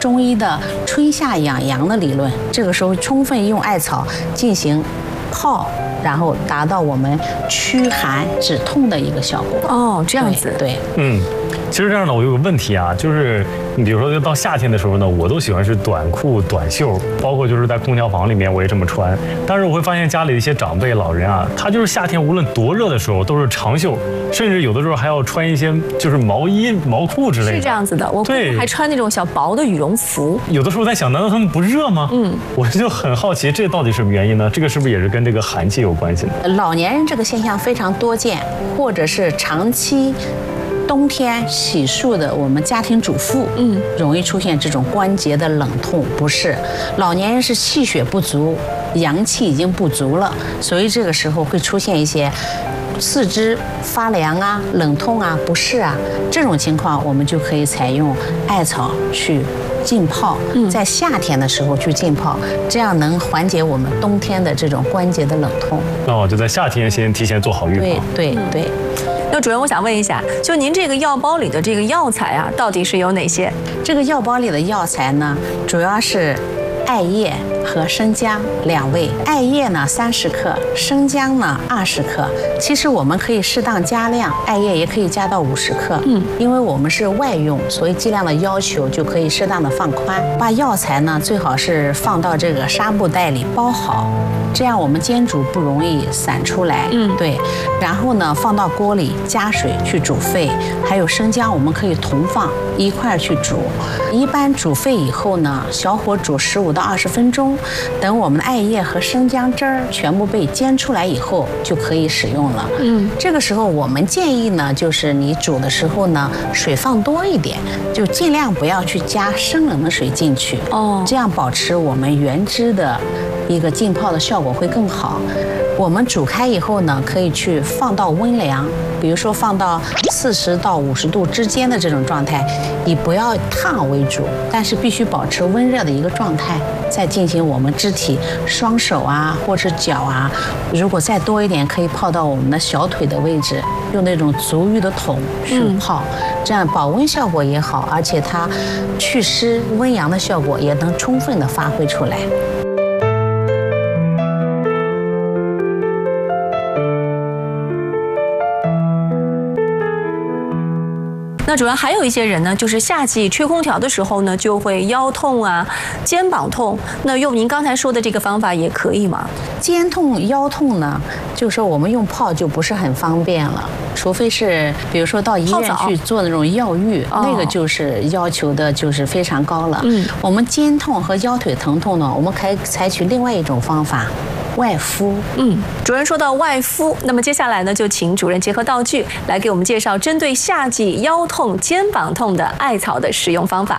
中医的春夏养阳的理论。这个时候充分用艾草进行泡，然后达到我们驱寒止痛的一个效果。 哦，这样子。 对。 其实这样呢，我有个问题啊，就是你比如说到夏天的时候呢，我都喜欢是短裤短袖，包括就是在空调房里面我也这么穿。但是我会发现家里的一些长辈老人啊，他就是夏天无论多热的时候都是长袖，甚至有的时候还要穿一些就是毛衣毛裤之类的。 是这样子的，我还穿那种小薄的羽绒服。 有的时候在想，难道他们不热吗？我就很好奇，这到底是什么原因呢？这个是不是也是跟这个寒气有关系呢？ 老年人这个现象非常多见，或者是长期冬天洗漱的我们家庭主妇，容易出现这种关节的冷痛不适。老年人是气血不足，阳气已经不足了，所以这个时候会出现一些四肢发凉啊、冷痛啊、不适啊，这种情况我们就可以采用艾草去浸泡，在夏天的时候去浸泡，这样能缓解我们冬天的这种关节的冷痛。 哦，就在夏天先提前做好预防。 对。 那主任，我想问一下，就您这个药包里的这个药材啊，到底是有哪些？ 这个药包里的药材呢，主要是艾叶和生姜2味。艾叶呢30克，生姜呢20克。其实我们可以适当加量，艾叶也可以加到50克。因为我们是外用，所以剂量的要求就可以适当的放宽。把药材呢最好是放到这个纱布袋里包好，这样我们煎煮不容易散出来。对。然后呢放到锅里加水去煮沸，还有生姜我们可以同放一块儿去煮。一般煮沸以后呢，小火煮15到20分钟，等我们的艾叶和生姜汁儿全部被煎出来以后，就可以使用了。这个时候我们建议呢，就是你煮的时候呢，水放多一点，就尽量不要去加生冷的水进去。这样保持我们原汁的一个浸泡的效果会更好。我们煮开以后呢，可以去放到温凉，比如说放到40到50度之间的这种状态，以不要烫为主，但是必须保持温热的一个状态，再进行我们肢体双手啊，或是脚啊，如果再多一点，可以泡到我们的小腿的位置，用那种足浴的桶去泡，这样保温效果也好，而且它祛湿温阳的效果也能充分的发挥出来。 那主要还有一些人呢，就是夏季吹空调的时候呢，就会腰痛啊、肩膀痛。那用您刚才说的这个方法也可以吗？ 肩痛、腰痛呢，就是说我们用泡就不是很方便了，除非是比如说到医院去做那种药浴，那个就是要求的就是非常高了。我们肩痛和腰腿疼痛呢，我们可以采取另外一种方法。外敷。 主任说到外敷，那么接下来呢，就请主任结合道具来给我们介绍针对夏季腰痛、肩膀痛的艾草的使用方法。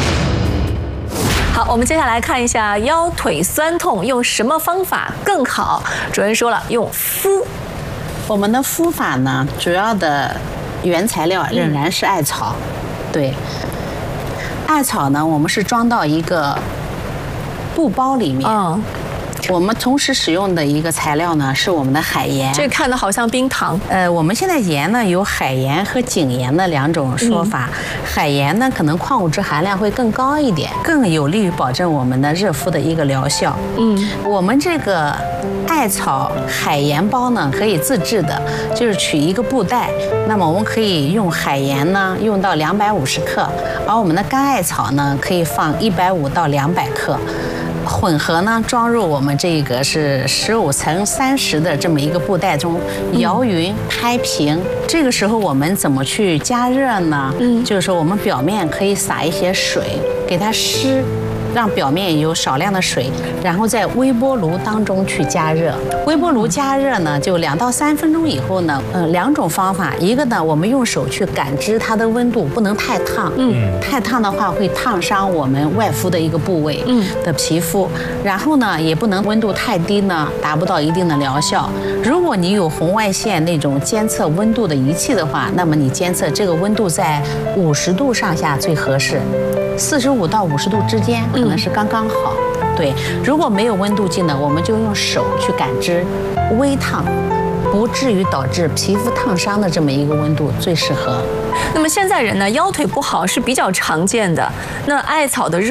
好，我们接下来看一下腰腿酸痛用什么方法更好。主任说了，用敷。 我们的敷法呢，主要的原材料仍然是艾草。对，艾草呢，我们是装到一个布包里面。我们同时使用的一个材料呢，是我们的海盐。 这看的好像冰糖。 我们现在盐呢有海盐和井盐的2种说法。海盐呢可能矿物质含量会更高一点，更有利于保证我们的热敷的一个疗效。我们这个艾草海盐包呢可以自制的，就是取一个布袋，那么我们可以用海盐呢用到250克，而我们的干艾草呢可以放150到200克。混合呢装入我们这个是15乘30的这么一个布袋中，摇匀拍平。这个时候我们怎么去加热呢？就是说我们表面可以撒一些水，给它湿，让表面有少量的水，然后在微波炉当中去加热。微波炉加热呢，就2到3分钟以后呢，2种方法，一个呢我们用手去感知它的温度，不能太烫，太烫的话会烫伤我们外敷的一个部位的皮肤。然后呢，也不能温度太低呢，达不到一定的疗效。如果你有红外线那种监测温度的仪器的话，那么你监测这个温度在50度上下最合适，45到50度之间可能是刚刚好。对，如果没有温度计呢，我们就用手去感知，微烫，不至于导致皮肤烫伤的这么一个温度最适合。 那么现在人呢，腰腿不好是比较常见的，那艾草的热